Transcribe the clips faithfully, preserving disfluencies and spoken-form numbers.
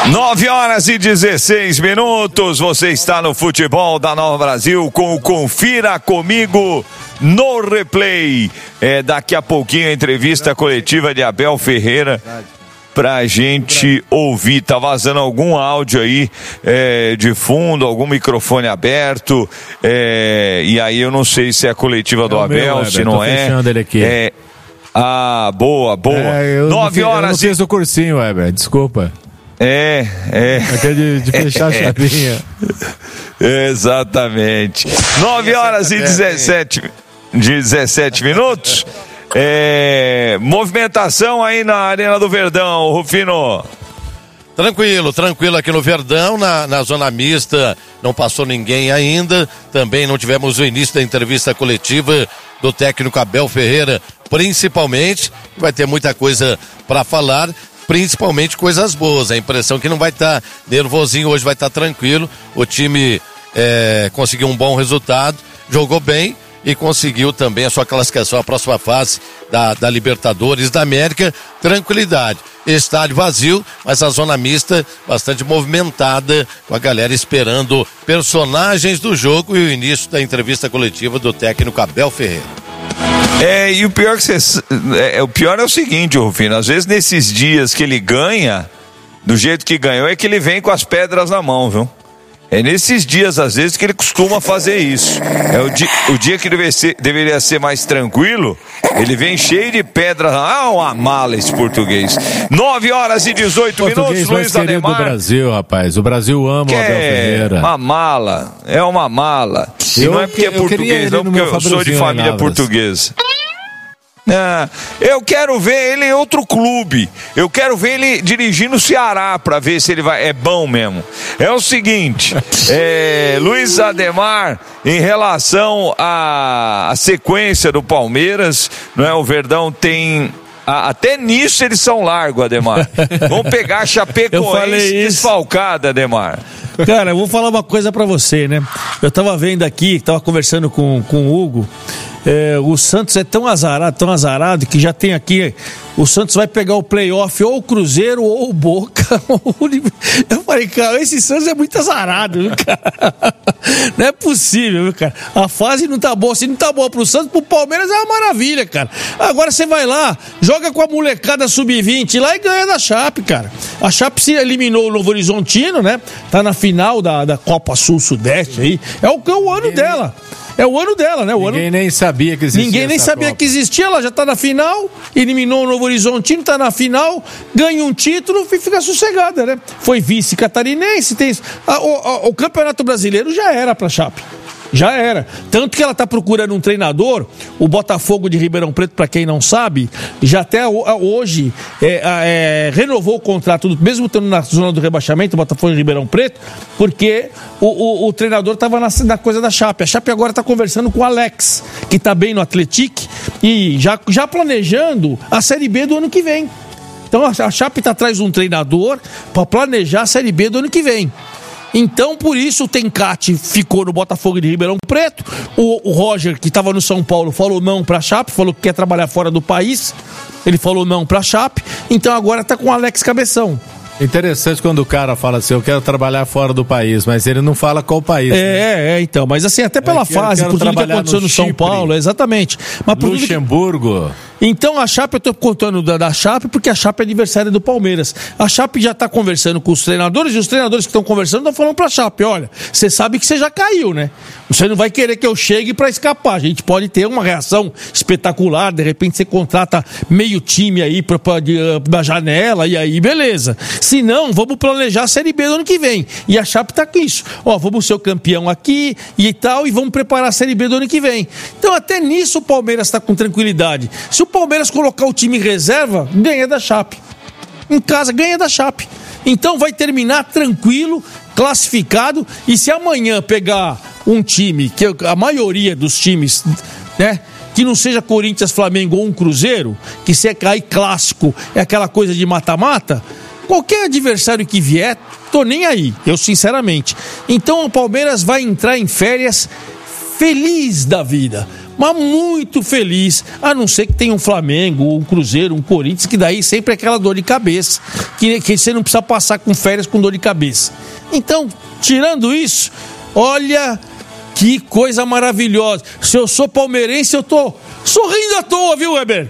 nove horas e dezesseis minutos, você está no Futebol da Nova Brasil com o Confira Comigo no Replay. É, daqui a pouquinho a entrevista coletiva de Abel Ferreira pra gente ouvir. Tá vazando algum áudio aí é, de fundo, algum microfone aberto, é, e aí eu não sei se é a coletiva do é Abel, meu, se Weber, não é. Ele aqui. é. Ah, boa, boa. É, eu Nove não, horas. Eu não fiz e... o cursinho, Weber, desculpa. É, é. Aquele de, de fechar é. a chavinha. Exatamente. Nove horas e dezessete, dezessete minutos. É, movimentação aí na Arena do Verdão, Rufino. Tranquilo, tranquilo aqui no Verdão, na, na zona mista, não passou ninguém ainda. Também não tivemos o início da entrevista coletiva do técnico Abel Ferreira, principalmente. Vai ter muita coisa para falar, principalmente coisas boas. A impressão que não vai estar tá nervosinho hoje, vai estar tá tranquilo. O time é, conseguiu um bom resultado, jogou bem e conseguiu também a sua classificação à próxima fase da, da Libertadores da América. Tranquilidade. Estádio vazio, mas a zona mista bastante movimentada, com a galera esperando personagens do jogo e o início da entrevista coletiva do técnico Abel Ferreira. É, e o pior, que você, é, o pior é o seguinte, Rufino, às vezes nesses dias que ele ganha, do jeito que ganhou, é que ele vem com as pedras na mão, viu? É nesses dias, às vezes, que ele costuma fazer isso. É o dia, o dia que deveria ser, deveria ser mais tranquilo, ele vem cheio de pedras. Ah, uma mala esse português. nove horas e dezoito minutos, Luiz Ademar. Do Brasil, rapaz. O Brasil ama o Abel Ferreira. É uma mala, é uma mala. E eu, não é porque é português, não, porque eu sou de família portuguesa. Ah, eu quero ver ele em outro clube. Eu quero ver ele dirigindo o Ceará para ver se ele vai. É bom mesmo. É o seguinte, é, Luiz Ademar, em relação à, à sequência do Palmeiras, não é? O Verdão tem. Até nisso eles são largos, Ademar. Vamos pegar a Chapecoense desfalcada, Ademar. Cara, eu vou falar uma coisa pra você, né? Eu tava vendo aqui, tava conversando com, com o Hugo. É, o Santos é tão azarado, tão azarado, que já tem aqui. O Santos vai pegar o playoff ou o Cruzeiro ou o Boca. Eu falei, cara, esse Santos é muito azarado, viu, cara? Não é possível, viu, cara? A fase não tá boa. Se não tá boa pro Santos, pro Palmeiras é uma maravilha, cara. Agora você vai lá, joga com a molecada sub vinte lá e ganha da Chape, cara. A Chape se eliminou o Novo Horizontino, né? Tá na final da, da Copa Sul-Sudeste aí. É o, é o ano dela. É o ano dela, né? O Ninguém ano... nem sabia que existia. Ninguém nem sabia Copa. que existia. Ela já tá na final, eliminou o Novo Horizontino, tá na final, ganha um título e fica sossegada, né? Foi vice catarinense. Tem... Ah, o, o, o Campeonato Brasileiro já era pra Chape. Já era. Tanto que ela está procurando um treinador. O Botafogo de Ribeirão Preto, para quem não sabe, já até hoje é, é, renovou o contrato, mesmo estando na zona do rebaixamento, o Botafogo de Ribeirão Preto, porque o, o, o treinador estava na, na coisa da Chape. A Chape agora está conversando com o Alex, que está bem no Atlético, e já, já planejando a Série B do ano que vem. Então a Chape está atrás de um treinador para planejar a Série B do ano que vem. Então, por isso, o Tencati ficou no Botafogo de Ribeirão Preto. O, o Roger, que estava no São Paulo, falou não para a Chape, falou que quer trabalhar fora do país. Ele falou não para a Chape. Então, agora está com o Alex Cabeção. Interessante quando o cara fala assim, eu quero trabalhar fora do país, mas ele não fala qual país. É, né? é, então, mas assim, até pela é, fase, quero, quero por tudo que aconteceu no, no São Paulo, exatamente. Mas por Luxemburgo. Que... Então a Chape, eu tô contando da, da Chape, porque a Chape é adversária do Palmeiras. A Chape já tá conversando com os treinadores, e os treinadores que estão conversando estão falando pra Chape, olha, você sabe que você já caiu, né? Você não vai querer que eu chegue pra escapar. A gente pode ter uma reação espetacular, de repente você contrata meio time aí pra, pra, de, da janela, e aí beleza. Se não, vamos planejar a Série B do ano que vem. E a Chape tá com isso. Ó, vamos ser o campeão aqui e tal, e vamos preparar a Série B do ano que vem. Então até nisso o Palmeiras tá com tranquilidade. Se o Palmeiras colocar o time em reserva, ganha da Chape. Em casa, ganha da Chape. Então vai terminar tranquilo, classificado, e se amanhã pegar um time, que a maioria dos times, né, que não seja Corinthians, Flamengo ou um Cruzeiro, que se é cair clássico, é aquela coisa de mata-mata, qualquer adversário que vier, tô nem aí, eu sinceramente. Então o Palmeiras vai entrar em férias feliz da vida, mas muito feliz, a não ser que tenha um Flamengo, um Cruzeiro, um Corinthians, que daí sempre é aquela dor de cabeça, que, que você não precisa passar com férias com dor de cabeça. Então, tirando isso, olha que coisa maravilhosa. Se eu sou palmeirense, eu tô sorrindo à toa, viu, Weber?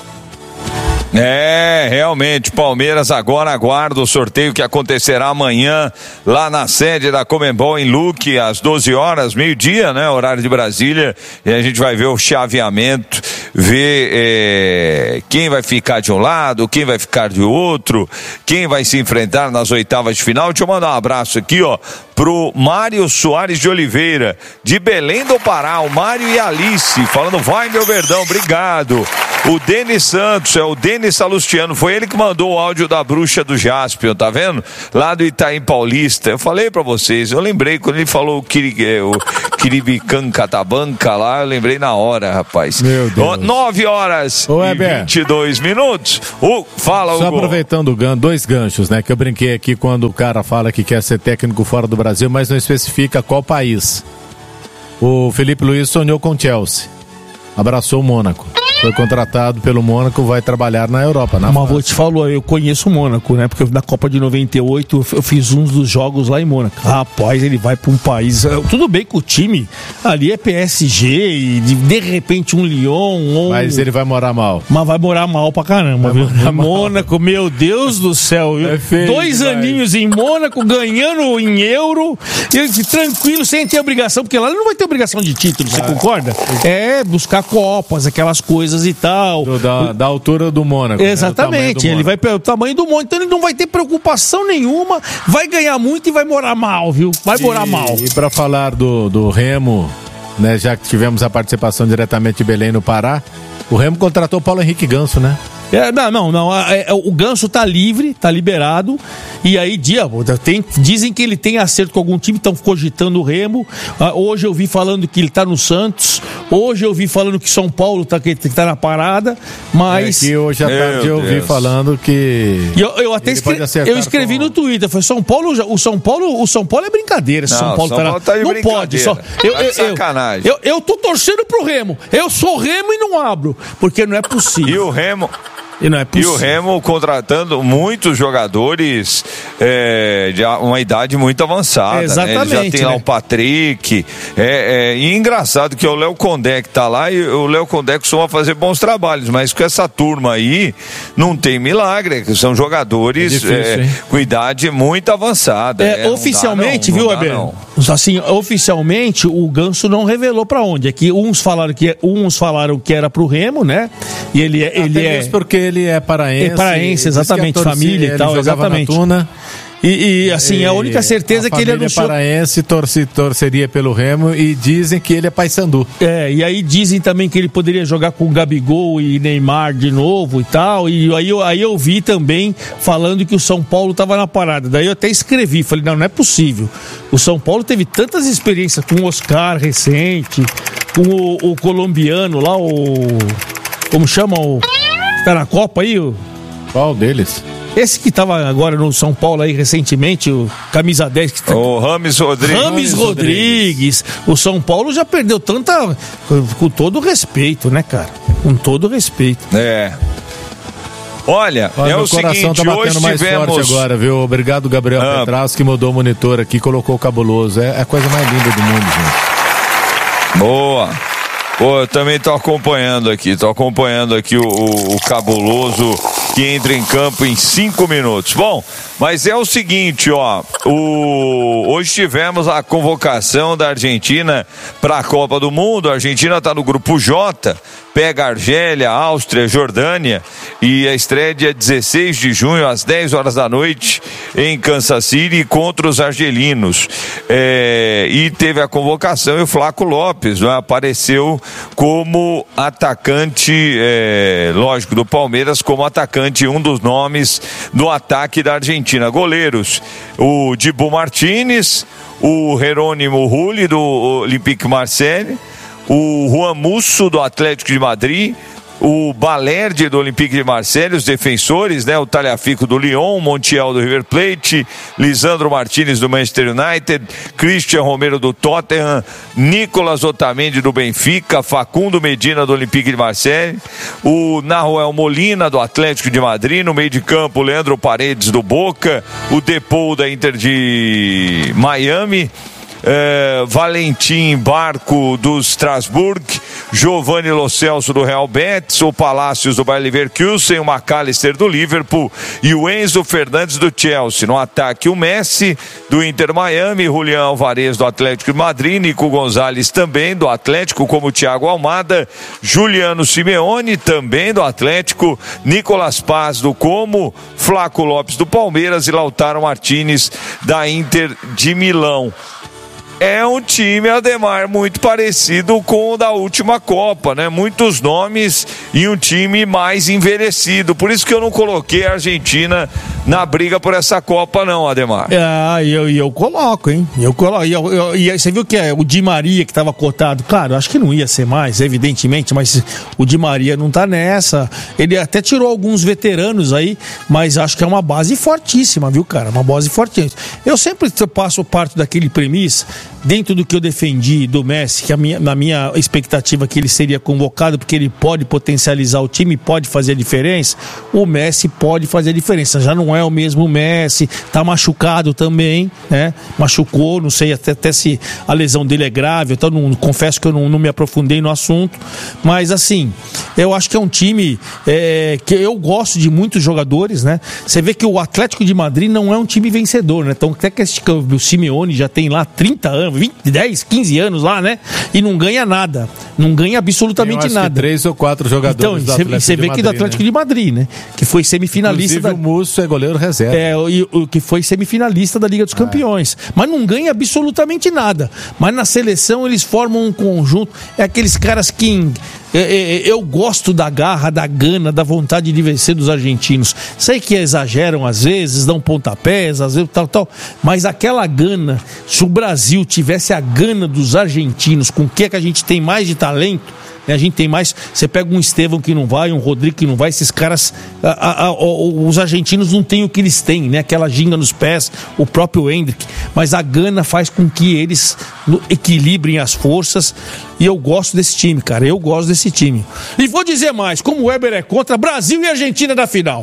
É, realmente, Palmeiras agora aguarda o sorteio que acontecerá amanhã lá na sede da Conmebol em Luque, às doze horas, meio-dia, né, horário de Brasília, e a gente vai ver o chaveamento, ver é, quem vai ficar de um lado, quem vai ficar de outro, quem vai se enfrentar nas oitavas de final. Deixa eu mandar um abraço aqui, ó, pro Mário Soares de Oliveira, de Belém do Pará, o Mário e a Alice, falando, vai meu Verdão, obrigado. O Denis Santos, é o Denis Salustiano, foi ele que mandou o áudio da bruxa do Jaspion, tá vendo? Lá do Itaim Paulista. Eu falei pra vocês, eu lembrei quando ele falou o, Kiri, o Kiribican Catabanca lá, eu lembrei na hora, rapaz. Meu Deus. nove horas Ô, e vinte e dois minutos. Uh, fala, Hugo. Só aproveitando dois ganchos, né? Que eu brinquei aqui quando o cara fala que quer ser técnico fora do Brasil, mas não especifica qual país. O Felipe Luiz sonhou com o Chelsea. Abraçou o Mônaco. Foi contratado pelo Mônaco, vai trabalhar na Europa. Na Mas vou te falar, eu conheço o Mônaco, né? Porque na Copa de noventa e oito eu fiz um dos jogos lá em Mônaco. Rapaz, ele vai para um país. Tudo bem que o time ali é P S G e de, de repente um Lyon. Um... Mas ele vai morar mal. Mas vai morar mal pra caramba, viu? Mônaco, meu Deus do céu, viu? É feio, Dois vai. aninhos em Mônaco, ganhando em euro, e tranquilo, sem ter obrigação, porque lá ele não vai ter obrigação de título, você concorda? É buscar copas, aquelas coisas e tal. Do, da, da altura do Mônaco. Exatamente, né? ele vai pelo tamanho do Mônaco, então ele não vai ter preocupação nenhuma, vai ganhar muito e vai morar mal, viu? Vai e, morar mal. E para falar do, do Remo, né, já que tivemos a participação diretamente de Belém no Pará, o Remo contratou o Paulo Henrique Ganso, né? É, não, não, não. É, é, o Ganso tá livre, tá liberado. E aí, dia, tem, dizem que ele tem acerto com algum time, estão cogitando o Remo. Ah, hoje eu vi falando que ele tá no Santos. Hoje eu vi falando que São Paulo tá, que, que tá na parada. Mas. É que hoje à tarde eu vi falando que. Eu, eu até escrevi, eu escrevi com... no Twitter. Foi São Paulo, o São Paulo, o São Paulo é brincadeira. Não, São Paulo, São Paulo tá, tá, tá não pode. Só, eu, tá eu, sacanagem. Eu, eu, eu tô torcendo pro Remo. Eu sou Remo e não abro. Porque não é possível. E o Remo. E, não é e o Remo contratando muitos jogadores é, de uma idade muito avançada. É, exatamente. Né? Ele já tem né? lá o Patrick. É, é, e engraçado que é o Léo Condé que tá lá, e o Léo Condé costuma fazer bons trabalhos, mas com essa turma aí não tem milagre, que são jogadores é difícil, é, com idade muito avançada. É, é, oficialmente, não dá, não, viu, Weber? Assim, oficialmente o Ganso não revelou pra onde. É que uns falaram que, uns falaram que era pro Remo, né? E ele é. Ele é porque ele é paraense. É paraense, exatamente, torcida, família e tal, exatamente. Tuna, e, e assim, e a única certeza é que ele anunciou... é paraense, torce, torceria pelo Remo e dizem que ele é paysandu. É, e aí dizem também que ele poderia jogar com o Gabigol e Neymar de novo e tal, e aí eu, aí eu vi também falando que o São Paulo estava na parada, daí eu até escrevi, falei, não, não é possível. O São Paulo teve tantas experiências com o Oscar recente, com o, o colombiano lá, o... como chama o... tá na Copa aí? O... Qual deles? Esse que estava agora no São Paulo aí recentemente, o camisa dez. Que tá... O Rames Rodrigues. Rames, Rames Rodrigues. Rodrigues. O São Paulo já perdeu tanta... Com todo respeito, né, cara? Com todo respeito. É. Olha, Olha, é o seguinte, tá batendo hoje mais tivemos... forte agora, viu? Obrigado, Gabriel ah. Petraz, que mudou o monitor aqui, colocou o cabuloso. É a coisa mais linda do mundo, gente. Boa. Pô, eu também tô acompanhando aqui, tô acompanhando aqui o, o, o cabuloso que entra em campo em cinco minutos. Bom, mas é o seguinte, ó, o, hoje tivemos a convocação da Argentina para a Copa do Mundo. A Argentina está no grupo J, pega Argélia, Áustria, Jordânia, e a estreia é dia dezesseis de junho às dez horas da noite em Kansas City contra os argelinos. É, e teve a convocação e o Flaco Lopes, né, apareceu como atacante, é, lógico, do Palmeiras, como atacante, um dos nomes do ataque da Argentina. Goleiros, o Dibu Martínez, o Jerônimo Rulli do Olympique Marseille, o Juan Musso do Atlético de Madrid, o Balerdi do Olympique de Marseille, os defensores, né? O Tagliafico do Lyon, Montiel do River Plate, Lisandro Martinez do Manchester United, Christian Romero do Tottenham, Nicolas Otamendi do Benfica, Facundo Medina do Olympique de Marseille, o Nahuel Molina do Atlético de Madrid, no meio de campo, Leandro Paredes do Boca, o Depou da Inter de Miami, É, Valentim Barco do Strasbourg, Giovanni Lo Celso do Real Betis, o Palácios do Bayer Leverkusen, o McAllister do Liverpool e o Enzo Fernandes do Chelsea. No ataque, o Messi do Inter Miami, Julián Alvarez do Atlético de Madrid, Nico Gonzalez também do Atlético, como o Thiago Almada, Juliano Simeone também do Atlético, Nicolas Paz do Como, Flaco Lopes do Palmeiras e Lautaro Martinez da Inter de Milão. É um time, Ademar, muito parecido com o da última Copa, né? Muitos nomes e um time mais envelhecido. Por isso que eu não coloquei a Argentina na briga por essa Copa, não, Ademar. Ah, eu, eu coloco, hein? Eu coloco. E eu, eu, eu, você viu que é o Di Maria que estava cotado? Claro, acho que não ia ser mais, evidentemente, mas o Di Maria não tá nessa. Ele até tirou alguns veteranos aí, mas acho que é uma base fortíssima, viu, cara? Uma base fortíssima. Eu sempre passo parte daquele premissa, dentro do que eu defendi do Messi, que a minha, na minha expectativa que ele seria convocado, porque ele pode potencializar o time, pode fazer a diferença, o Messi pode fazer a diferença. Já não é o mesmo Messi, tá machucado também, né? Machucou, não sei até, até se a lesão dele é grave, então não, confesso que eu não, não me aprofundei no assunto, mas assim, eu acho que é um time é, que eu gosto de muitos jogadores, né? Você vê que o Atlético de Madrid não é um time vencedor, né? Então até que esse, o Simeone já tem lá trinta anos, vinte, dez, quinze anos lá, né? E não ganha nada. Não ganha absolutamente eu acho nada. Que três ou quatro jogadores então, do Atlético você vê de que Madrid, do Atlético né? de Madrid, né? Que foi semifinalista. Inclusive, da... o Musso é goleiro reserva. É, e, o que foi semifinalista da Liga dos Campeões. É. Mas não ganha absolutamente nada. Mas na seleção eles formam um conjunto. É aqueles caras que... Eu gosto da garra, da gana, da vontade de vencer dos argentinos. Sei que exageram às vezes, dão pontapés, às vezes tal, tal. Mas aquela gana, se o Brasil tivesse a gana dos argentinos, com o que é que a gente tem mais de talento, a gente tem mais, você pega um Estevão que não vai, um Rodrigo que não vai, esses caras, a, a, a, os argentinos não têm o que eles têm, né? Aquela ginga nos pés, o próprio Hendrick, mas a gana faz com que eles equilibrem as forças, e eu gosto desse time, cara, eu gosto desse time. E vou dizer mais, como o Weber é contra, Brasil e Argentina da final.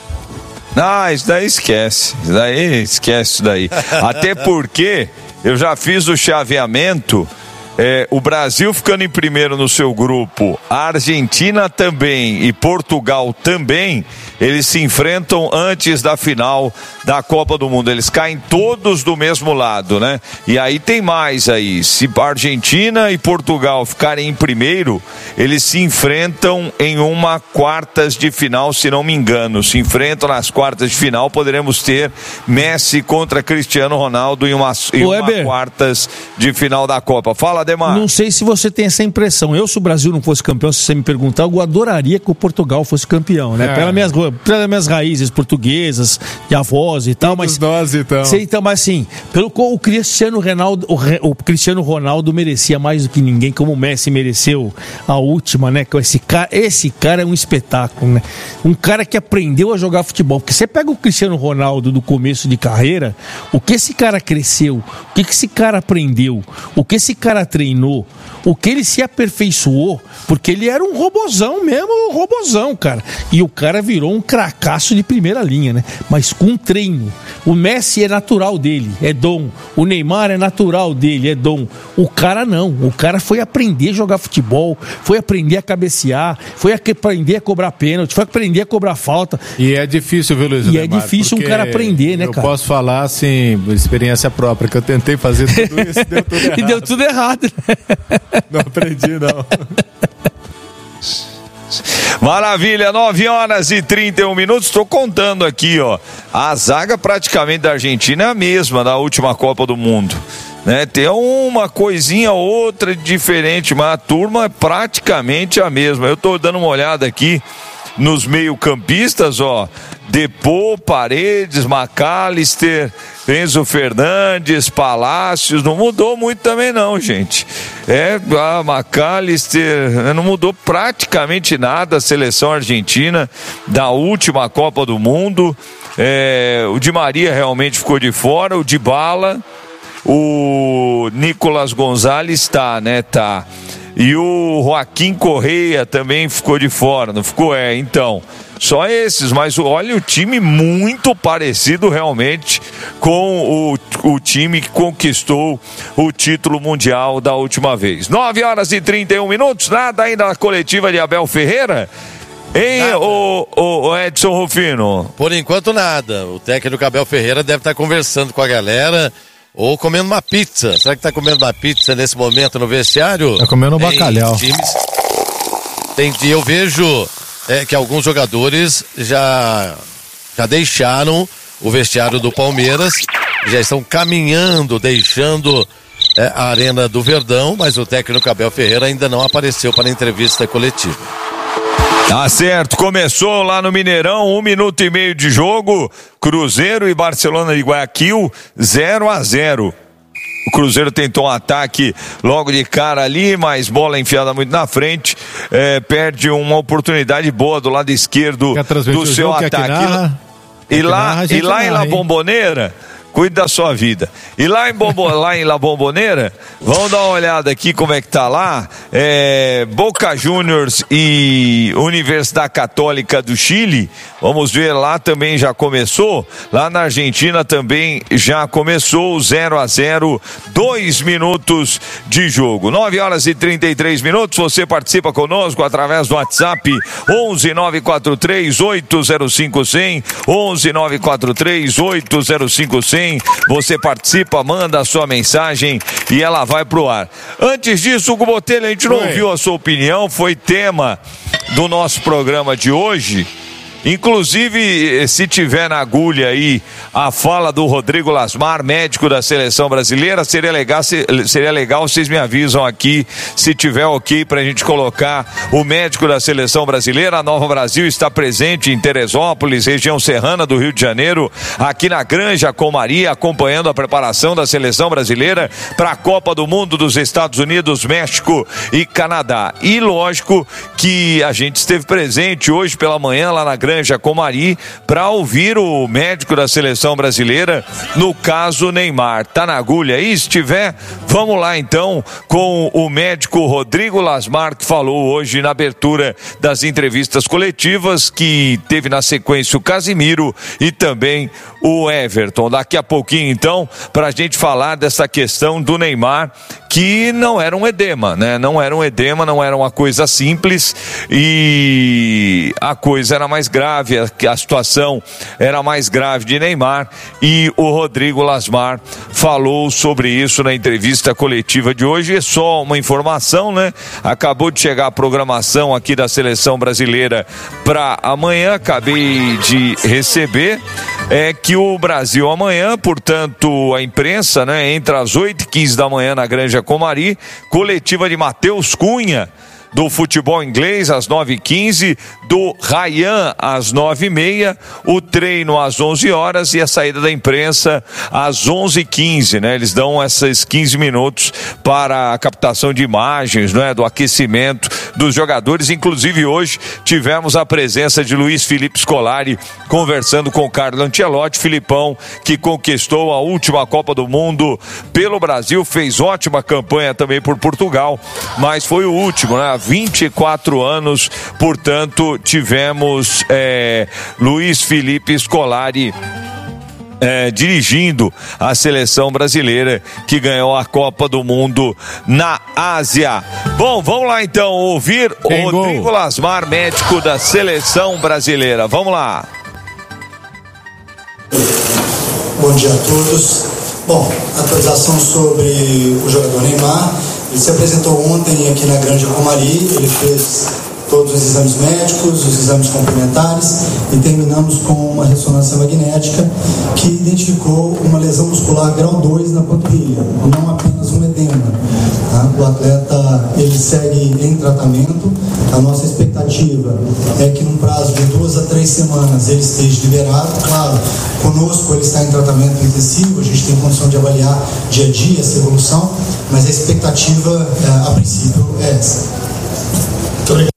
Ah, isso daí esquece, isso daí esquece isso daí. Até porque eu já fiz o chaveamento. É, o Brasil ficando em primeiro no seu grupo, a Argentina também e Portugal também, eles se enfrentam antes da final da Copa do Mundo. Eles caem todos do mesmo lado, né? E aí tem mais aí. Se a Argentina e Portugal ficarem em primeiro, eles se enfrentam em uma quartas de final, se não me engano. Se enfrentam nas quartas de final, poderemos ter Messi contra Cristiano Ronaldo em uma, em uma quartas de final da Copa. Fala, Ademar. Não sei se você tem essa impressão. Eu, se o Brasil não fosse campeão, se você me perguntar, eu adoraria que o Portugal fosse campeão, né? É. Pelas minhas, pelas minhas raízes portuguesas, de avós e tal, mas... nós, então. Sei, então, mas assim, pelo o Cristiano Ronaldo, o, o Cristiano Ronaldo merecia mais do que ninguém, como o Messi mereceu a última, né? Esse cara, esse cara é um espetáculo, né? Um cara que aprendeu a jogar futebol. Porque você pega o Cristiano Ronaldo do começo de carreira, o que esse cara cresceu, o que esse cara aprendeu, o que esse cara treinou, o que ele se aperfeiçoou, porque ele era um robozão mesmo, um robozão, cara. E o cara virou um cracaço de primeira linha, né? Mas com treino. O Messi é natural dele, é dom. O Neymar é natural dele, é dom. O cara não. O cara foi aprender a jogar futebol, foi aprender a cabecear, foi aprender a cobrar pênalti, foi aprender a cobrar falta. E é difícil, viu, Luiz? E Neymar, é difícil um cara aprender, né, eu cara? Eu posso falar, assim, experiência própria, que eu tentei fazer tudo isso e deu tudo errado. E deu tudo errado, né? Não aprendi, não. Maravilha, nove horas e trinta e um minutos. Estou contando aqui, ó. A zaga praticamente da Argentina é a mesma da última Copa do Mundo, né? Tem uma coisinha outra diferente, mas a turma é praticamente a mesma. Eu estou dando uma olhada aqui nos meio-campistas, ó. Depou, Paredes, McAllister, Enzo Fernandes, Palácios, não mudou muito também não, gente. É, a McAllister, não mudou praticamente nada a seleção argentina da última Copa do Mundo. É, o Di Maria realmente ficou de fora, o Dybala, o Nicolas Gonzalez tá, né, tá. E o Joaquim Correia também ficou de fora, não ficou? É, então... Só esses, mas olha o time muito parecido realmente com o, o time que conquistou o título mundial da última vez. nove horas e trinta e um minutos, nada ainda na coletiva de Abel Ferreira. Hein, o, o, o Edson Rufino? Por enquanto nada, o técnico Abel Ferreira deve estar conversando com a galera ou comendo uma pizza. Será que está comendo uma pizza nesse momento no vestiário? Está comendo um bacalhau. Times... Tem dia eu vejo... É que alguns jogadores já, já deixaram o vestiário do Palmeiras, já estão caminhando, deixando é, a Arena do Verdão, mas o técnico Abel Ferreira ainda não apareceu para a entrevista coletiva. Tá certo, começou lá no Mineirão, um minuto e meio de jogo, Cruzeiro e Barcelona de Guayaquil, zero a zero. O Cruzeiro tentou um ataque logo de cara ali, mas bola enfiada muito na frente, é, perde uma oportunidade boa do lado esquerdo do seu ataque. Narra, e lá, e lá narra, em La Bombonera, cuide da sua vida. E lá em, Bombo, lá em La Bombonera, vamos dar uma olhada aqui como é que tá lá. É, Boca Juniors e Universidade Católica do Chile. Vamos ver, lá também já começou. Lá na Argentina também já começou. zero a zero, dois minutos de jogo. nove horas e trinta e três minutos. Você participa conosco através do WhatsApp onze nove quatro três oito zero cinco zero zero. onze nove quatro três oito zero cinco zero zero. Você participa, manda a sua mensagem e ela vai pro ar. Antes disso, Hugo Botelho, a gente não ouviu a sua opinião, foi tema do nosso programa de hoje. Inclusive, se tiver na agulha aí a fala do Rodrigo Lasmar, médico da seleção brasileira, seria legal, seria legal vocês me avisam aqui se tiver ok pra gente colocar o médico da seleção brasileira. A Nova Brasil está presente em Teresópolis, região serrana do Rio de Janeiro, aqui na Granja Comaria, acompanhando a preparação da seleção brasileira para a Copa do Mundo dos Estados Unidos, México e Canadá. E lógico que a gente esteve presente hoje pela manhã lá na Granja Comari para ouvir o médico da seleção brasileira, no caso Neymar. Tá na agulha aí? Se tiver, vamos lá então com o médico Rodrigo Lasmar, que falou hoje na abertura das entrevistas coletivas, que teve na sequência o Casimiro e também o Everton. Daqui a pouquinho então, para a gente falar dessa questão do Neymar, que não era um edema, né? Não era um edema, não era uma coisa simples e a coisa era mais grave, a, a situação era mais grave de Neymar, e o Rodrigo Lasmar falou sobre isso na entrevista coletiva de hoje. É só uma informação, né? Acabou de chegar a programação aqui da seleção brasileira para amanhã, acabei de receber, é que o Brasil amanhã, portanto, a imprensa, né, entre as oito e quinze da manhã na Granja Comari, coletiva de Matheus Cunha, do futebol inglês às nove e quinze, do Ryan às nove e meia, o treino às onze horas e a saída da imprensa às onze e quinze, né? Eles dão esses quinze minutos para a captação de imagens, né? Do aquecimento dos jogadores. Inclusive hoje tivemos a presença de Luiz Felipe Scolari conversando com o Carlo Ancelotti. Filipão, que conquistou a última Copa do Mundo pelo Brasil, fez ótima campanha também por Portugal, mas foi o último, né? vinte e quatro anos, portanto, tivemos é, Luiz Felipe Scolari É, dirigindo a seleção brasileira, que ganhou a Copa do Mundo na Ásia. Bom, vamos lá então ouvir o Rodrigo Lasmar, médico da seleção brasileira. Vamos lá. Bom dia a todos. Bom, atualização sobre o jogador Neymar. Ele se apresentou ontem aqui na Granja Comari. Ele fez todos os exames médicos, os exames complementares, e terminamos com uma ressonância magnética que identificou uma lesão muscular grau dois na panturrilha, não apenas um edema. Tá? O atleta ele segue em tratamento. A nossa expectativa é que num prazo de duas a três semanas ele esteja liberado. Claro, conosco ele está em tratamento intensivo, a gente tem condição de avaliar dia a dia essa evolução, mas a expectativa a princípio é essa. Muito obrigado.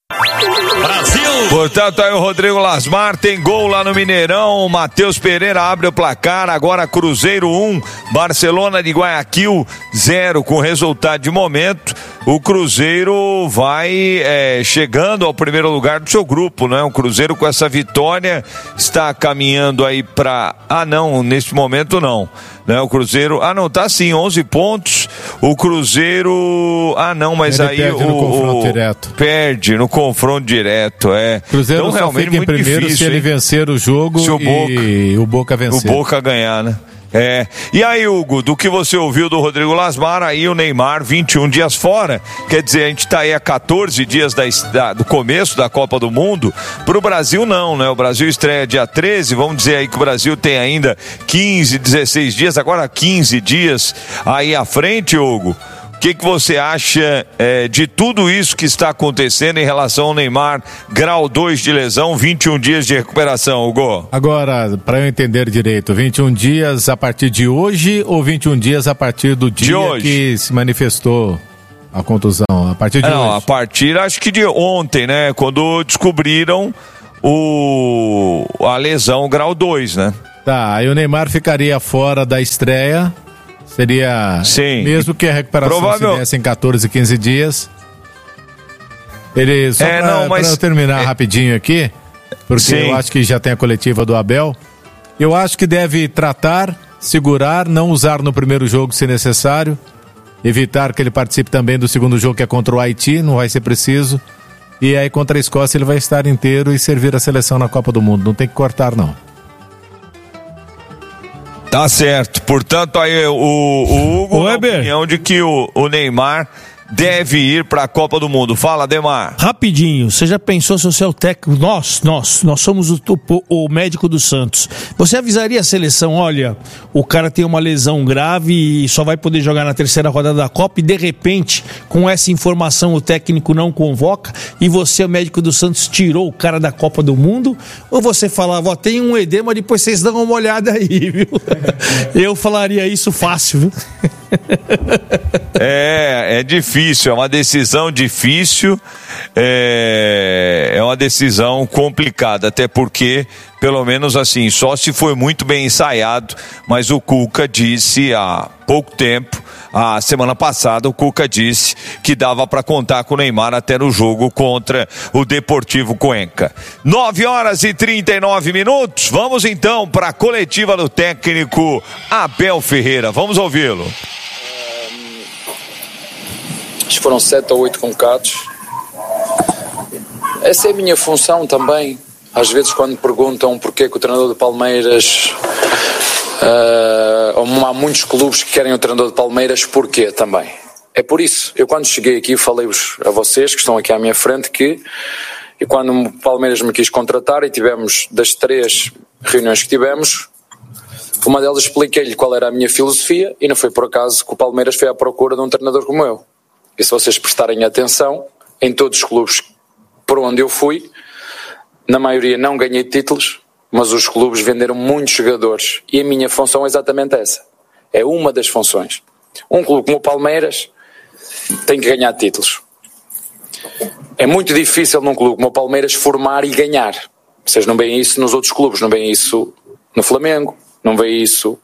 Portanto, aí o Rodrigo Lasmar tem gol lá no Mineirão. Matheus Pereira abre o placar. Agora Cruzeiro um, Barcelona de Guayaquil zero. Com resultado de momento, o Cruzeiro vai é, chegando ao primeiro lugar do seu grupo, né? O Cruzeiro com essa vitória está caminhando aí para... Ah, não, neste momento não. Né? O Cruzeiro... Ah, não, tá sim, onze pontos. O Cruzeiro... Ah, não, mas Ele aí perde o... no confronto direto. Perde no confronto direto, é. Cruzeiro então, só realmente fica em muito primeiro difícil, se ele hein? vencer o jogo se o Boca, e o Boca vencer. O Boca ganhar, né? É. E aí, Hugo, do que você ouviu do Rodrigo Lasmar, aí o Neymar, vinte e um dias fora, quer dizer, a gente tá aí a quatorze dias da, da, do começo da Copa do Mundo. Pro Brasil não, né? O Brasil estreia dia treze, vamos dizer aí que o Brasil tem ainda quinze, dezesseis dias, agora quinze dias aí à frente, Hugo. O que, que você acha é, de tudo isso que está acontecendo em relação ao Neymar, grau dois de lesão, vinte e um dias de recuperação, Hugo? Agora, para eu entender direito, vinte e um dias a partir de hoje ou vinte e um dias a partir do dia que se manifestou a contusão? A partir de Não, hoje? a partir acho que de ontem, né? Quando descobriram o, a lesão grau dois, né? Tá, aí o Neymar ficaria fora da estreia. Seria, Sim. mesmo que a recuperação Provável... se desse em quatorze, quinze dias. Ele, só é, pra, não, mas... pra eu terminar é... rapidinho aqui, porque Sim. eu acho que já tem a coletiva do Abel. Eu acho que deve tratar, segurar, não usar no primeiro jogo se necessário, evitar que ele participe também do segundo jogo, que é contra o Haiti, não vai ser preciso. E aí contra a Escócia ele vai estar inteiro e servir a seleção na Copa do Mundo. Não tem que cortar, não. Tá certo. Portanto, aí o, o Hugo tem a opinião de que o, o Neymar deve ir para a Copa do Mundo. Fala, Demar. Rapidinho, você já pensou se você é o técnico? Nós, nós, nós somos o, o, o médico do Santos. Você avisaria a seleção, olha, o cara tem uma lesão grave e só vai poder jogar na terceira rodada da Copa e de repente, com essa informação, o técnico não convoca e você, o médico do Santos, tirou o cara da Copa do Mundo? Ou você falava, ó, tem um edema, depois vocês dão uma olhada aí, viu? Eu falaria isso fácil, viu? É, é difícil, é uma decisão difícil, é, é uma decisão complicada, até porque, pelo menos assim, só se foi muito bem ensaiado, mas o Cuca disse há pouco tempo, a semana passada, o Cuca disse que dava para contar com o Neymar até no jogo contra o Deportivo Cuenca. nove horas e trinta e nove minutos, vamos então para a coletiva do técnico Abel Ferreira, vamos ouvi-lo. Acho que foram sete ou oito convocados. Essa é a minha função também. Às vezes quando me perguntam porquê que o treinador do Palmeiras, uh, há muitos clubes que querem o treinador do Palmeiras, porquê também? É por isso. Eu quando cheguei aqui falei-vos a vocês que estão aqui à minha frente que e quando o Palmeiras me quis contratar e tivemos das três reuniões que tivemos, uma delas expliquei-lhe qual era a minha filosofia e não foi por acaso que o Palmeiras foi à procura de um treinador como eu. E se vocês prestarem atenção, em todos os clubes por onde eu fui, na maioria não ganhei títulos, mas os clubes venderam muitos jogadores. E a minha função é exatamente essa. É uma das funções. Um clube como o Palmeiras tem que ganhar títulos. É muito difícil num clube como o Palmeiras formar e ganhar. Vocês não veem isso nos outros clubes, não veem isso no Flamengo, não veem isso...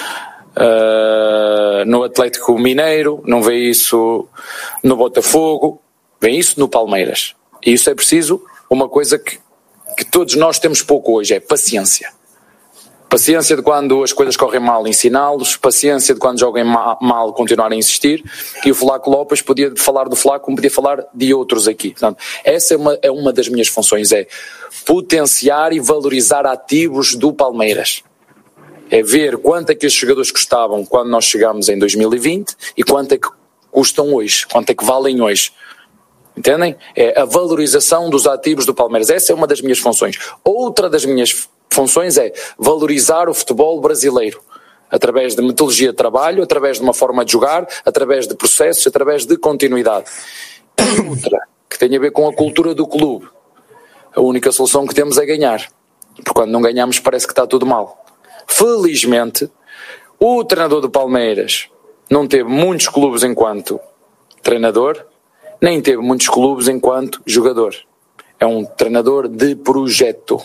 Uh, no Atlético Mineiro, não vê isso no Botafogo, vê isso no Palmeiras. E isso é preciso uma coisa que, que todos nós temos pouco hoje, é paciência. Paciência de quando as coisas correm mal ensiná-los, paciência de quando joguem mal, mal continuar a insistir. E o Flaco Lopes podia falar do Flaco como podia falar de outros aqui. Portanto, essa é uma, é uma das minhas funções, é potenciar e valorizar ativos do Palmeiras. É ver quanto é que estes jogadores custavam quando nós chegámos em dois mil e vinte e quanto é que custam hoje, quanto é que valem hoje. Entendem? É a valorização dos ativos do Palmeiras. Essa é uma das minhas funções. Outra das minhas funções é valorizar o futebol brasileiro. através de metodologia de trabalho, através de uma forma de jogar, através de processos, através de continuidade. E outra, que tem a ver com a cultura do clube. A única solução que temos é ganhar, porque quando não ganhamos parece que está tudo mal. Felizmente, o treinador do Palmeiras não teve muitos clubes enquanto treinador, nem teve muitos clubes enquanto jogador. É um treinador de projeto.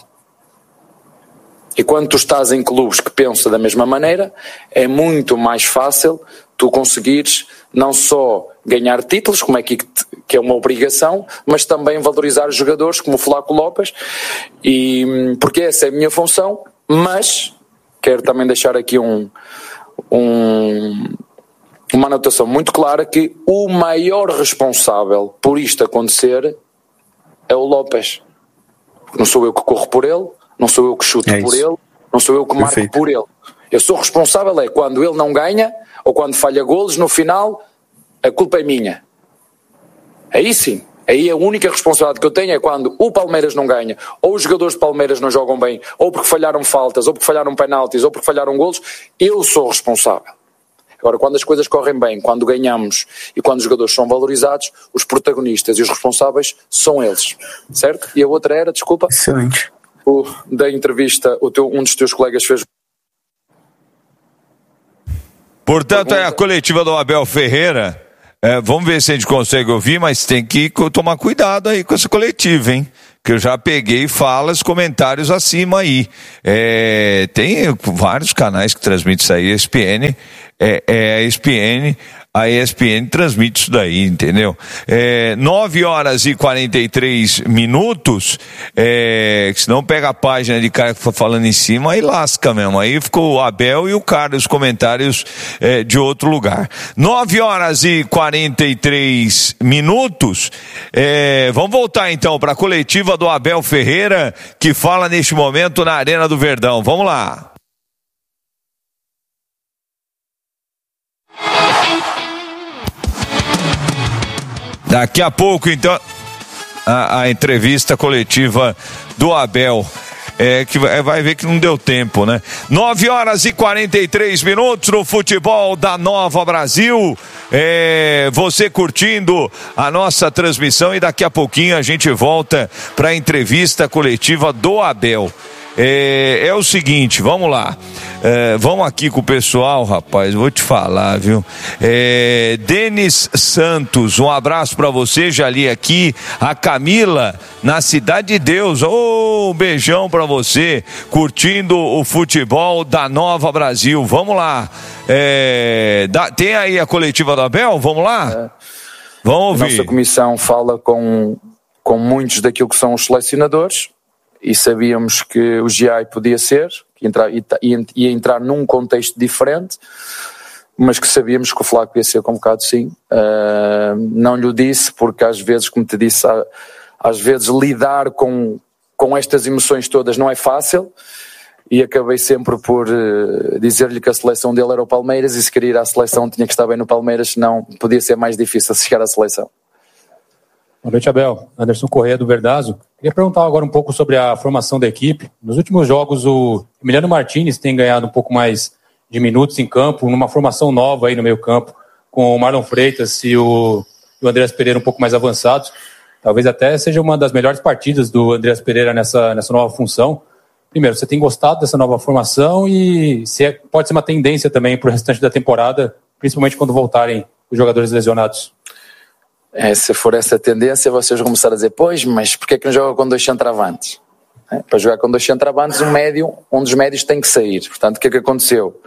E quando tu estás em clubes que pensam da mesma maneira, é muito mais fácil tu conseguires não só ganhar títulos, como é que, que é uma obrigação, mas também valorizar os jogadores como o Flaco Lopes, e, porque essa é a minha função, mas quero também deixar aqui um, um, uma anotação muito clara que o maior responsável por isto acontecer é o Lopes. Não sou eu que corro por ele, não sou eu que chuto é por ele, não sou eu que marco Perfeito. por ele. Eu sou responsável é quando ele não ganha ou quando falha golos, no final a culpa é minha. Aí sim, aí a única responsabilidade que eu tenho é quando o Palmeiras não ganha, ou os jogadores de Palmeiras não jogam bem, ou porque falharam faltas, ou porque falharam penaltis, ou porque falharam golos, eu sou responsável. Agora, quando as coisas correm bem, quando ganhamos e quando os jogadores são valorizados, os protagonistas e os responsáveis são eles, certo? E a outra era, desculpa, excelente. O, da entrevista, o teu, um dos teus colegas fez. Portanto, é a coletiva do Abel Ferreira. É, vamos ver se a gente consegue ouvir, mas tem que tomar cuidado aí com essa coletiva, hein? Que eu já peguei falas, comentários acima aí. É, tem vários canais que transmitem isso aí, a E S P N, é, é a E S P N, a E S P N transmite isso daí, entendeu? É, nove horas e quarenta e três minutos, é, senão pega a página de cara que foi falando em cima, aí lasca mesmo, aí ficou o Abel e o cara, os comentários é, de outro lugar. nove horas e quarenta e três minutos, é, vamos voltar então para a coletiva do Abel Ferreira, que fala neste momento na Arena do Verdão. Vamos lá. Daqui a pouco, então, a, a entrevista coletiva do Abel. É, que vai ver que não deu tempo, né? nove horas e quarenta e três minutos no futebol da Nova Brasil. É, você curtindo a nossa transmissão e daqui a pouquinho a gente volta para a entrevista coletiva do Abel. É, é o seguinte, vamos lá. É, vamos aqui com o pessoal, rapaz, vou te falar, viu? É, Denis Santos, um abraço pra você, já li aqui. A Camila, na Cidade de Deus, oh, um beijão pra você, curtindo o futebol da Nova Brasil. Vamos lá. É, dá, tem aí a coletiva do Abel? Vamos lá? É, vamos ouvir. A nossa comissão fala com, com muitos daquilo que são os selecionadores. E sabíamos que o G I podia ser, que entrar, ia, ia entrar num contexto diferente, mas que sabíamos que o Flaco ia ser convocado sim. Uh, não lhe disse, porque às vezes, como te disse, às vezes lidar com, com estas emoções todas não é fácil, e acabei sempre por uh, dizer-lhe que a seleção dele era o Palmeiras, e se queria ir à seleção tinha que estar bem no Palmeiras, senão podia ser mais difícil chegar à seleção. Boa noite, Abel. Anderson Corrêa, do Verdazo. Queria perguntar agora um pouco sobre a formação da equipe. Nos últimos jogos, o Emiliano Martínez tem ganhado um pouco mais de minutos em campo, numa formação nova aí no meio campo, com o Marlon Freitas e o, e o Andreas Pereira um pouco mais avançados. Talvez até seja uma das melhores partidas do Andreas Pereira nessa, nessa nova função. Primeiro, você tem gostado dessa nova formação e se é, pode ser uma tendência também para o restante da temporada, principalmente quando voltarem os jogadores lesionados? É, se for essa tendência, vocês vão começar a dizer, pois, mas porquê é que não joga com dois centroavantes? É, para jogar com dois centroavantes, um médio, um dos médios tem que sair. Portanto, o que é que aconteceu?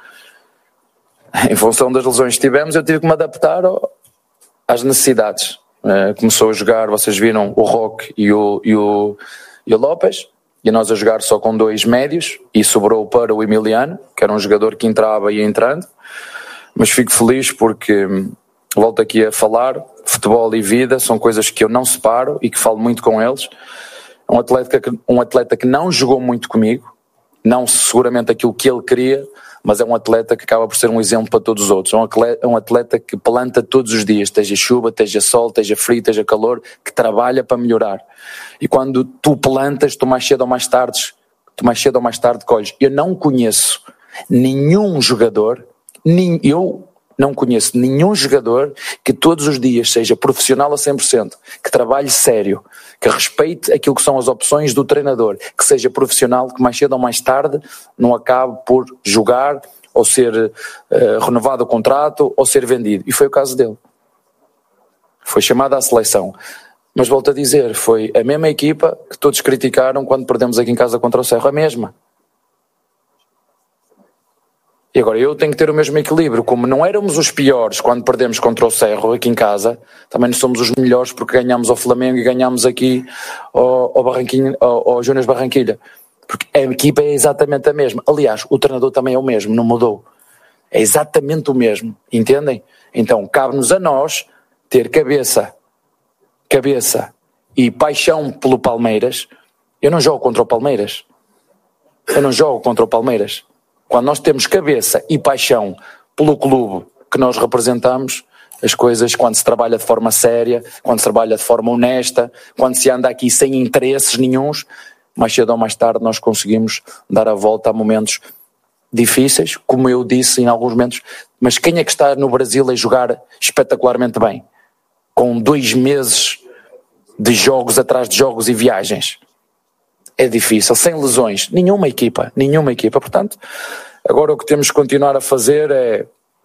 Em função das lesões que tivemos, eu tive que me adaptar ao, às necessidades. É, começou a jogar, vocês viram, o Roque e o, e, o, e o Lopes, e nós a jogar só com dois médios, e sobrou para o Emiliano, que era um jogador que entrava e ia entrando. Mas fico feliz porque... volto aqui a falar, futebol e vida são coisas que eu não separo e que falo muito com eles. Um atleta que, um atleta que não jogou muito comigo, não seguramente aquilo que ele queria, mas é um atleta que acaba por ser um exemplo para todos os outros. É um atleta, um atleta que planta todos os dias, esteja chuva, esteja sol, esteja frio, esteja calor, que trabalha para melhorar. E quando tu plantas, tu mais cedo ou mais tarde, tu mais cedo ou mais tarde colhes. Eu não conheço Nenhum jogador, nem, eu não conheço nenhum jogador que todos os dias seja profissional a cem por cento, que trabalhe sério, que respeite aquilo que são as opções do treinador, que seja profissional, que mais cedo ou mais tarde não acabe por jogar ou ser uh, renovado o contrato ou ser vendido. E foi o caso dele. Foi chamado à seleção. Mas volto a dizer, foi a mesma equipa que todos criticaram quando perdemos aqui em casa contra o Cerro, a mesma. E agora eu tenho que ter o mesmo equilíbrio, como não éramos os piores quando perdemos contra o Cerro aqui em casa, também não somos os melhores porque ganhámos ao Flamengo e ganhámos aqui ao, ao, Barranquinha, ao, ao Júnior Barranquilha, porque a equipa é exatamente a mesma. Aliás, o treinador também é o mesmo, não mudou, é exatamente o mesmo, entendem? Então cabe-nos a nós ter cabeça, cabeça e paixão pelo Palmeiras. Eu não jogo contra o Palmeiras, eu não jogo contra o Palmeiras. Quando nós temos cabeça e paixão pelo clube que nós representamos, as coisas, quando se trabalha de forma séria, quando se trabalha de forma honesta, quando se anda aqui sem interesses nenhuns, mais cedo ou mais tarde nós conseguimos dar a volta a momentos difíceis, como eu disse em alguns momentos. Mas quem é que está no Brasil a jogar espetacularmente bem? Com dois meses de jogos atrás de jogos e viagens. É difícil, sem lesões, nenhuma equipa, nenhuma equipa, portanto, agora o que temos que continuar a fazer é,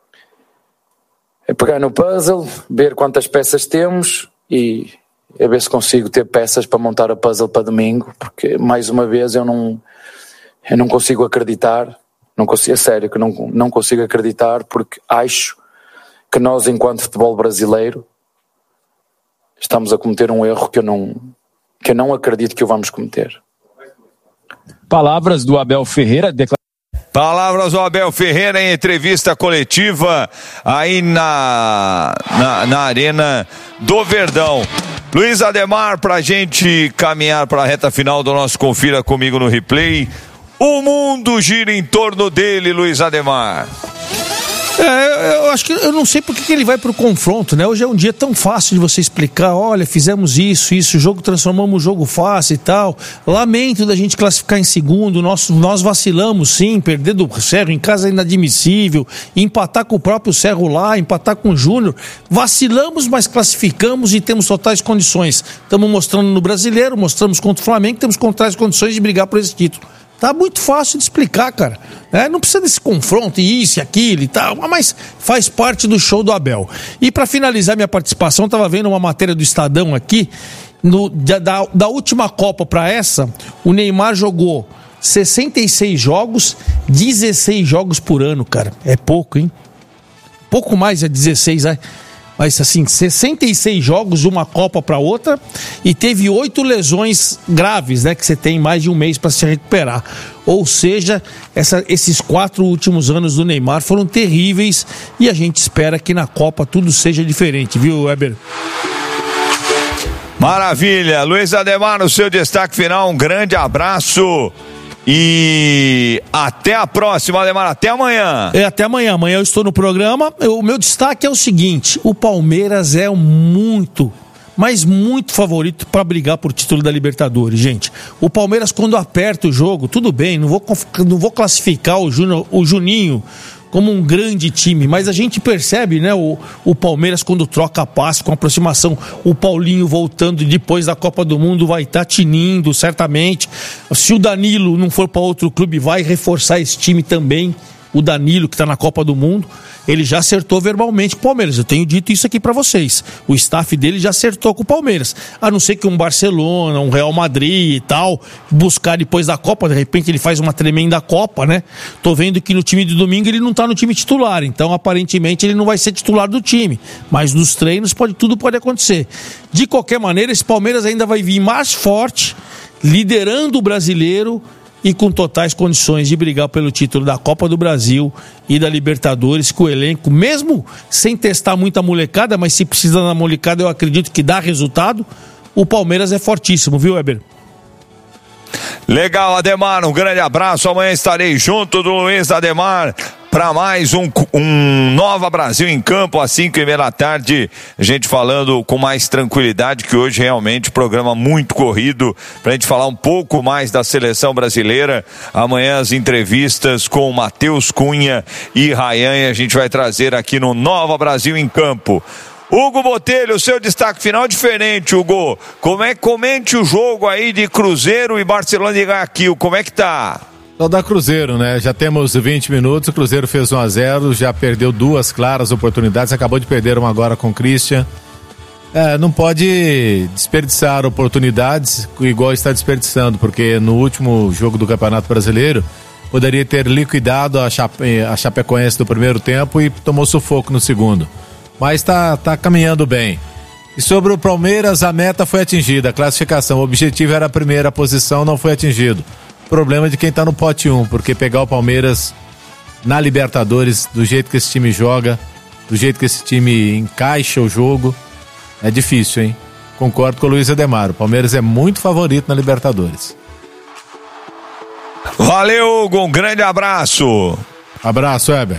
é pegar no puzzle, ver quantas peças temos e a ver se consigo ter peças para montar a puzzle para domingo, porque mais uma vez eu não, eu não consigo acreditar, não consigo, é sério que não, não consigo acreditar, porque acho que nós enquanto futebol brasileiro estamos a cometer um erro que eu não, que eu não acredito que o vamos cometer. Palavras do Abel Ferreira. Declar... Palavras do Abel Ferreira em entrevista coletiva aí na, na, na Arena do Verdão. Luiz Ademar, pra gente caminhar para a reta final do nosso Confira Comigo no Replay. O mundo gira em torno dele, Luiz Ademar. É, eu acho que eu não sei porque que ele vai pro confronto, né? Hoje é um dia tão fácil de você explicar, olha, fizemos isso, isso, o jogo transformamos o jogo fácil e tal. Lamento da gente classificar em segundo, nós, nós vacilamos sim, perder do Cerro em casa é inadmissível, empatar com o próprio Cerro lá, empatar com o Júnior. Vacilamos, mas classificamos e temos totais condições. Estamos mostrando no Brasileiro, mostramos contra o Flamengo, temos totais condições de brigar por esse título. Tá muito fácil de explicar, cara. É, não precisa desse confronto e isso e aquilo e tal, mas faz parte do show do Abel. E para finalizar minha participação, tava vendo uma matéria do Estadão aqui, no, da, da última Copa para essa, o Neymar jogou sessenta e seis jogos, dezesseis jogos por ano, cara. É pouco, hein? Pouco mais é dezesseis, né? Mas assim, sessenta e seis jogos de uma Copa para outra e teve oito lesões graves, né? Que você tem mais de um mês para se recuperar. Ou seja, essa, esses quatro últimos anos do Neymar foram terríveis e a gente espera que na Copa tudo seja diferente, viu, Weber? Maravilha, Luiz Ademar, no seu destaque final, um grande abraço. E até a próxima, Ademar, até amanhã. É, até amanhã. Amanhã eu estou no programa. O meu destaque é o seguinte: o Palmeiras é muito, mas muito favorito para brigar por título da Libertadores, gente. O Palmeiras, quando aperta o jogo, tudo bem, não vou, não vou classificar o, Júnior, o Juninho como um grande time, mas a gente percebe, né, o, o Palmeiras quando troca a passe com a aproximação, o Paulinho voltando depois da Copa do Mundo vai estar tá tinindo, certamente. Se o Danilo não for para outro clube, vai reforçar esse time também. O Danilo, que está na Copa do Mundo, ele já acertou verbalmente com o Palmeiras. Eu tenho dito isso aqui para vocês. O staff dele já acertou com o Palmeiras. A não ser que um Barcelona, um Real Madrid e tal, buscar depois da Copa, de repente ele faz uma tremenda Copa, né? Tô vendo que no time de domingo ele não tá no time titular, então aparentemente ele não vai ser titular do time. Mas nos treinos pode, tudo pode acontecer. De qualquer maneira, esse Palmeiras ainda vai vir mais forte, liderando o brasileiro, e com totais condições de brigar pelo título da Copa do Brasil e da Libertadores, com o elenco, mesmo sem testar muita molecada, mas se precisa da molecada, eu acredito que dá resultado. O Palmeiras é fortíssimo, viu, Weber? Legal, Ademar, um grande abraço. Amanhã estarei junto do Luiz Ademar para mais um, um Nova Brasil em Campo, às cinco e meia da tarde, a gente falando com mais tranquilidade, que hoje realmente programa muito corrido, pra gente falar um pouco mais da seleção brasileira. Amanhã as entrevistas com o Matheus Cunha e Rayane, a gente vai trazer aqui no Nova Brasil em Campo. Hugo Botelho, o seu destaque final é diferente, Hugo. Como é que comente o jogo aí de Cruzeiro e Barcelona de Guayaquil? Como é que tá? Só da Cruzeiro, né? Já temos vinte minutos, o Cruzeiro fez um a zero, já perdeu duas claras oportunidades, acabou de perder uma agora com o Christian. É, não pode desperdiçar oportunidades igual está desperdiçando, porque no último jogo do Campeonato Brasileiro poderia ter liquidado a, Chape, a Chapecoense do primeiro tempo e tomou sufoco no segundo. Mas tá, tá caminhando bem. E sobre o Palmeiras, a meta foi atingida, a classificação, o objetivo era a primeira posição, não foi atingido. Problema de quem tá no pote um, porque pegar o Palmeiras na Libertadores, do jeito que esse time joga, do jeito que esse time encaixa o jogo, é difícil, hein? Concordo com o Luiz Ademar, o Palmeiras é muito favorito na Libertadores. Valeu, Hugo, um grande abraço. Abraço, Heber.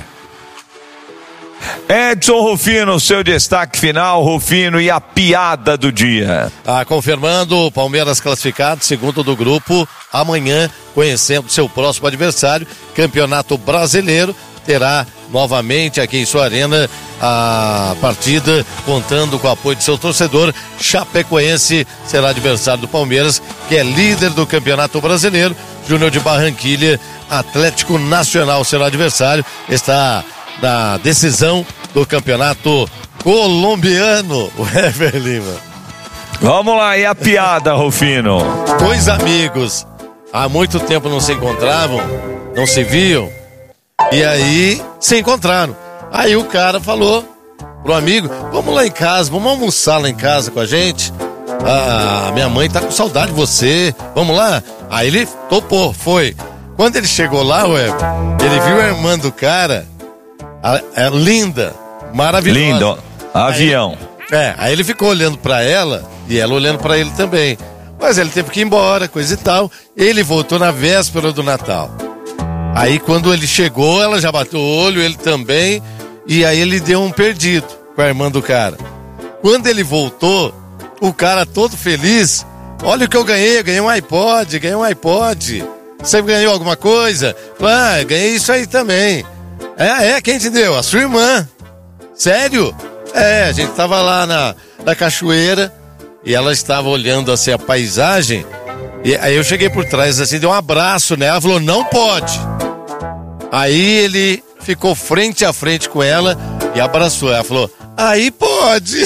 Edson Rufino, seu destaque final, Rufino, e a piada do dia. Ah, confirmando, o Palmeiras classificado, segundo do grupo, amanhã, conhecendo seu próximo adversário, Campeonato Brasileiro, terá novamente aqui em sua arena a partida, contando com o apoio de seu torcedor. Chapecoense será adversário do Palmeiras, que é líder do Campeonato Brasileiro. Júnior de Barranquilha, Atlético Nacional será adversário, está da decisão do campeonato colombiano, o Heber Lima. Vamos lá, e a piada, Rufino? Dois amigos há muito tempo não se encontravam, não se viam, e aí se encontraram. Aí o cara falou pro amigo: vamos lá em casa, vamos almoçar lá em casa com a gente. Ah, minha mãe tá com saudade de você, vamos lá? Aí ele topou, foi. Quando ele chegou lá, Heber, ele viu a irmã do cara. É linda, maravilhosa. Lindo, avião. Aí, é, aí ele ficou olhando pra ela e ela olhando pra ele também. Mas ele teve que ir embora, coisa e tal. Ele voltou na véspera do Natal. Aí quando ele chegou, ela já bateu o olho, ele também. E aí ele deu um perdido com a irmã do cara. Quando ele voltou, o cara todo feliz: olha o que eu ganhei, eu ganhei um iPod, ganhei um iPod. Você ganhou alguma coisa? Ah, ganhei isso aí também. É, é, quem te deu? A sua irmã. Sério? É, a gente tava lá na, na cachoeira e ela estava olhando assim a paisagem, e aí eu cheguei por trás assim, dei um abraço nela, ela falou: não pode. Aí ele ficou frente a frente com ela e abraçou, ela falou: aí pode.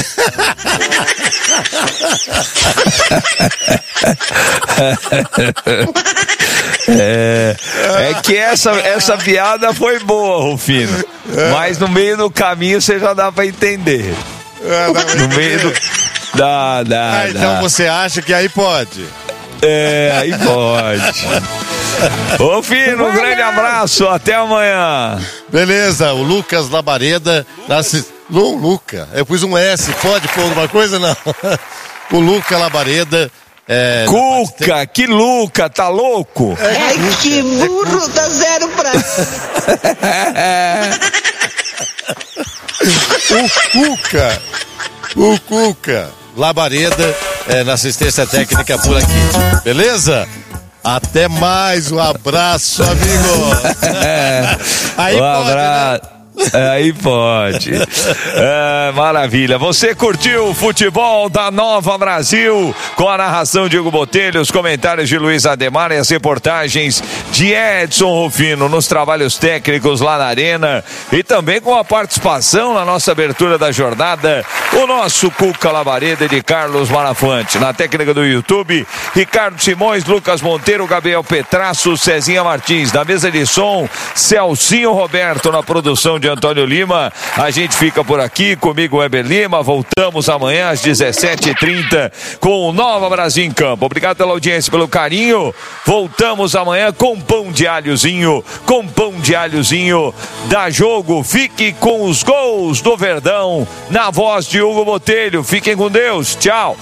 É, é que essa, essa piada foi boa, Rufino. Mas no meio do caminho você já dá pra entender. No meio do. Dá, dá, ah, então dá. Você acha que aí pode? É, aí pode. Rufino, um grande abraço, até amanhã. Beleza, o Lucas Labareda. Nasce... Lu, Luca, eu pus um S, pode pôr alguma coisa? Não. O Luca Labareda. É, Cuca, que Luca, tá louco? É, Ai, que burro, dá zero pra... O Cuca, o Cuca Labareda, é, na assistência técnica por aqui, beleza? Até mais, um abraço, amigo. Aí um pode, abraço. Né? Aí pode. É, maravilha. Você curtiu o futebol da Nova Brasil com a narração de Hugo Botelho, os comentários de Luiz Ademar e as reportagens de Edson Rufino nos trabalhos técnicos lá na arena, e também com a participação na nossa abertura da jornada, o nosso Cuca Labareda e de Carlos Marafante. Na técnica do YouTube, Ricardo Simões, Lucas Monteiro, Gabriel Petrasso, Cezinha Martins. Na mesa de som, Celcinho Roberto. Na produção de Antônio Lima. A gente fica por aqui, comigo Weber Lima. Voltamos amanhã às dezessete e trinta com o Nova Brasil em Campo. Obrigado pela audiência, pelo carinho. Voltamos amanhã com pão de alhozinho, com pão de alhozinho da Jogo. Fique com os gols do Verdão na voz de Hugo Botelho. Fiquem com Deus. Tchau.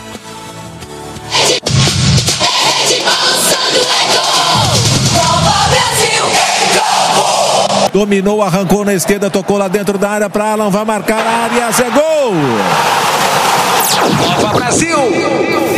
Dominou, arrancou na esquerda, tocou lá dentro da área para Alan, vai marcar a área, é gol! Nova Brasil!